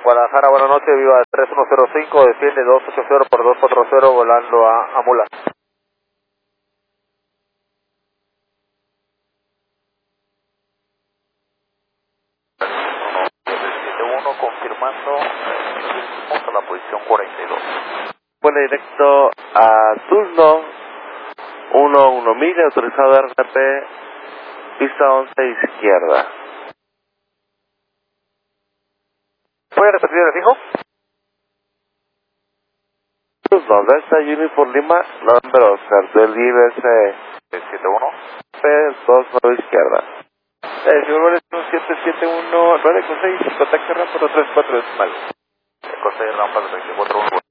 Guadalajara, buenas noches, viva 3105, desciende 280 por 240 volando a Mula. 71 confirmando, a la posición 42. Vuelo directo a Tuzlo, 11.000, autorizado RTP, pista 11 izquierda. ¿Puede repetir el fijo? Tuzlo, Delta Uniform Lima, number Oscar, del IBS 71. P29 izquierda. Señor Vélez, 771, 9 con 6, contacto rápido 34 decimal. Coste de rampa 34.